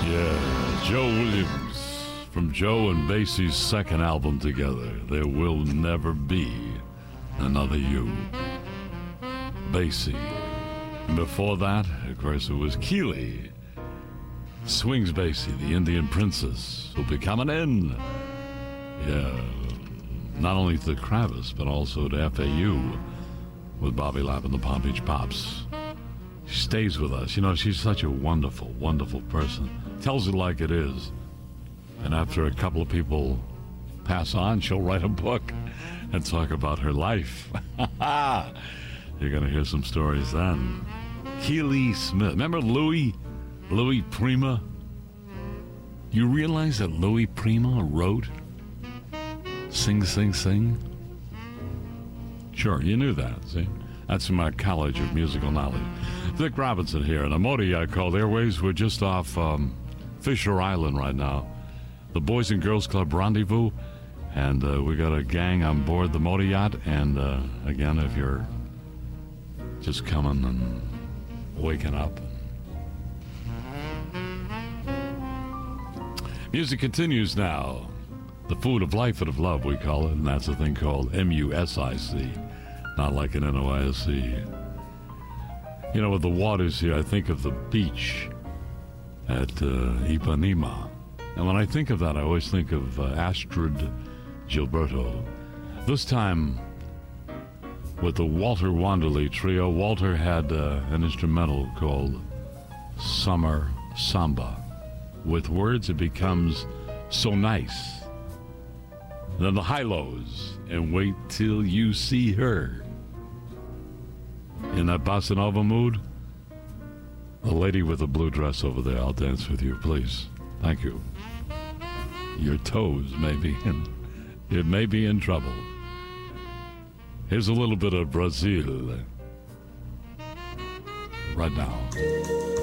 Yeah, Joe Williams from Joe and Basie's second album together. There will never be another you. Basie. And before that, of course, it was Keeley. Swings Basie, the Indian Princess, who'll be coming in. Yeah, not only to Kravis, but also to FAU with Bobby Lapp and the Palm Beach Pops. She stays with us. You know, she's such a wonderful, wonderful person. Tells it like it is. And after a couple of people pass on, she'll write a book and talk about her life. You're going to hear some stories then. Keely Smith. Remember Louis Prima? You realize that Louis Prima wrote Sing, Sing, Sing? Sure, you knew that, see? That's from my College of Musical Knowledge. Vic Robinson here, and the Motor called Airways. We're just off Fisher Island right now. The Boys and Girls Club Rendezvous, and we got a gang on board the motor yacht. And again, if you're just coming and waking up. Music continues now. The food of life and of love, we call it, and that's a thing called MUSIC, not like an NOISC. You know, with the waters here, I think of the beach at Ipanema. And when I think of that, I always think of Astrid Gilberto. This time, with the Walter Wanderley Trio, Walter had an instrumental called Summer Samba. With words, it becomes so nice. Then the high-lows, and wait till you see her. In that bossa nova mood, a lady with a blue dress over there, I'll dance with you, please. Thank you. Your toes may be in trouble. Here's a little bit of Brazil right now.